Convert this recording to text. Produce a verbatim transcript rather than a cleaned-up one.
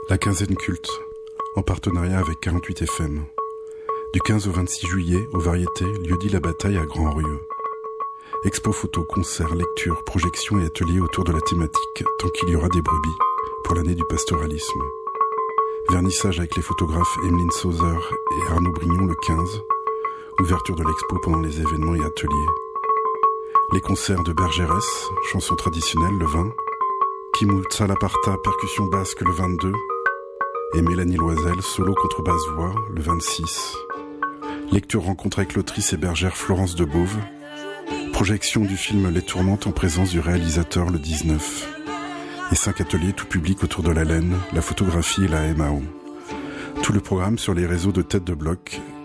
La quinzaine culte, en partenariat avec quarante-huit F M. Du quinze au vingt-six juillet, aux Variétés, lieu-dit La Bataille à Grand-Rieux. Expo photo, concerts, lectures, projections et ateliers autour de la thématique, tant qu'il y aura des brebis, pour l'année du pastoralisme. Vernissage avec les photographes Emeline Sauzer et Arnaud Brignon le quinze. Ouverture de l'expo pendant les événements et ateliers. Les concerts de Bergérès, chansons traditionnelles le vingt. Kimou Tsalaparta, percussion basque le vingt-deux. Et Mélanie Loisel, solo contrebasse voix le vingt-six. Lecture rencontre avec l'autrice et bergère Florence de Beauve. Projection du film Les Tournantes en présence du réalisateur le dix-neuf. Et cinq ateliers tout public autour de la laine, la photographie et la M A O. Tout le programme sur les réseaux de Tête de Bloc